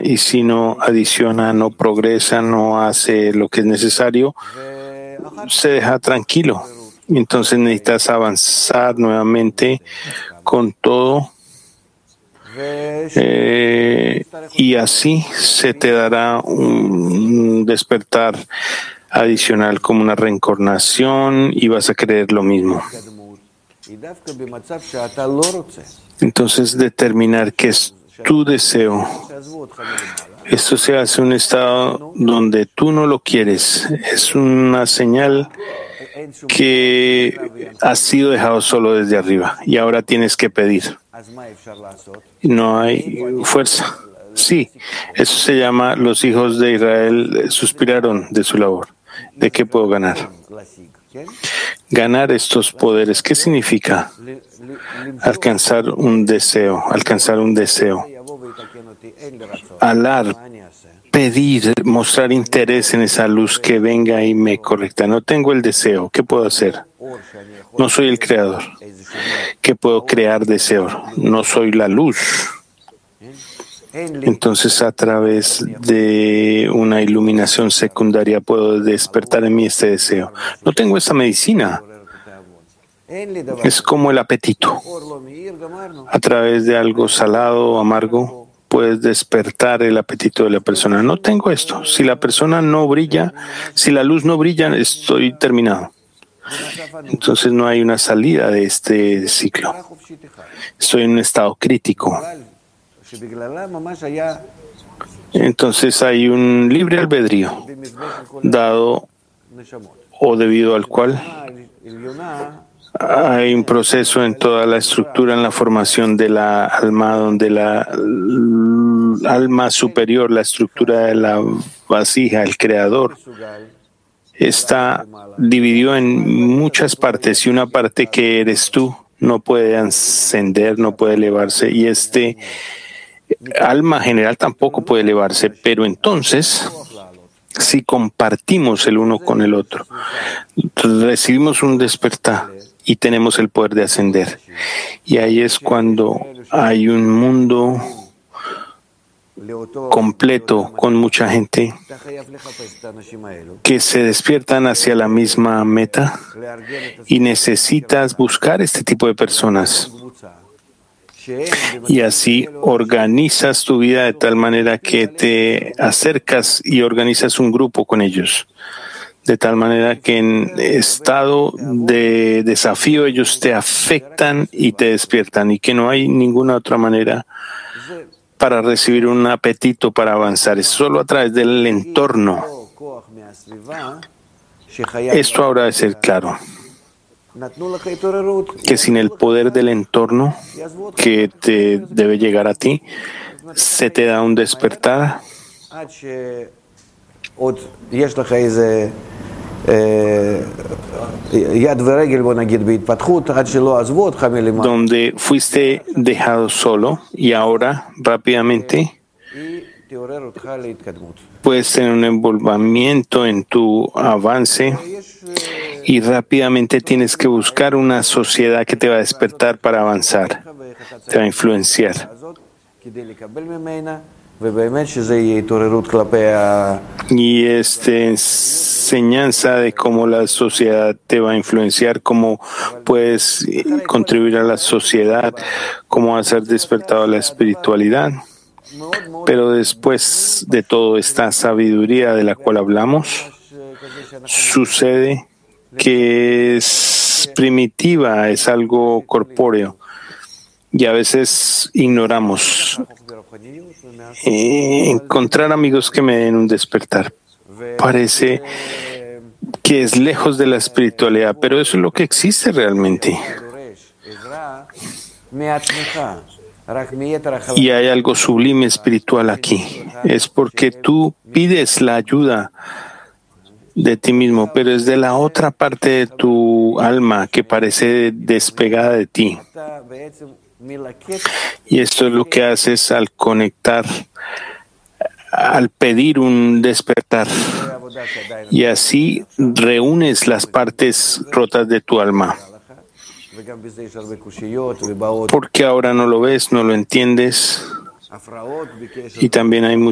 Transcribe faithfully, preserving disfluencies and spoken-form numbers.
y si no adiciona, no progresa, no hace lo que es necesario, se deja tranquilo. Entonces necesitas avanzar nuevamente con todo. Eh, y así se te dará un despertar adicional como una reencarnación y vas a creer lo mismo. Entonces determinar qué es tu deseo. Esto se hace en un estado donde tú no lo quieres. Es una señal que has sido dejado solo desde arriba y ahora tienes que pedir. No hay fuerza. Sí, eso se llama los hijos de Israel suspiraron de su labor. ¿De qué puedo ganar? Ganar estos poderes. ¿Qué significa? Alcanzar un deseo, alcanzar un deseo. Alar, pedir, mostrar interés en esa luz que venga y me correcta. No tengo el deseo. ¿Qué puedo hacer? No soy el creador. ¿Qué puedo crear deseo? No soy la luz. Entonces, a través de una iluminación secundaria puedo despertar en mí este deseo. No tengo esa medicina. Es como el apetito. A través de algo salado o amargo, puedes despertar el apetito de la persona. No tengo esto. Si la persona no brilla, si la luz no brilla, estoy terminado. Entonces no hay una salida de este ciclo. Estoy en un estado crítico. Entonces hay un libre albedrío dado o debido al cual hay un proceso en toda la estructura, en la formación de la alma, donde la alma superior, la estructura de la vasija, el creador, está dividido en muchas partes y una parte que eres tú no puede ascender, no puede elevarse y este alma general tampoco puede elevarse, pero entonces si compartimos el uno con el otro, recibimos un despertar y tenemos el poder de ascender. Y ahí es cuando hay un mundo completo con mucha gente que se despiertan hacia la misma meta y necesitas buscar este tipo de personas. Y así organizas tu vida de tal manera que te acercas y organizas un grupo con ellos. De tal manera que en estado de desafío ellos te afectan y te despiertan y que no hay ninguna otra manera para recibir un apetito para avanzar. Es solo a través del entorno. Esto ahora debe ser claro. Que sin el poder del entorno que te debe llegar a ti, se te da un despertar. Donde fuiste dejado solo y ahora rápidamente puedes tener un envolvimiento en tu avance y rápidamente tienes que buscar una sociedad que te va a despertar para avanzar, te va a influenciar. Y esta enseñanza de cómo la sociedad te va a influenciar, cómo puedes contribuir a la sociedad, cómo vas a ser despertado a la espiritualidad. Pero después de toda esta sabiduría de la cual hablamos, sucede que es primitiva, es algo corpóreo y a veces ignoramos. Eh, encontrar amigos que me den un despertar parece que es lejos de la espiritualidad, pero eso es lo que existe realmente. Y hay algo sublime espiritual aquí. Es porque tú pides la ayuda de ti mismo, pero es de la otra parte de tu alma que parece despegada de ti. Y esto es lo que haces al conectar, al pedir un despertar. Y así reúnes las partes rotas de tu alma. Porque ahora no lo ves, no lo entiendes. Y también hay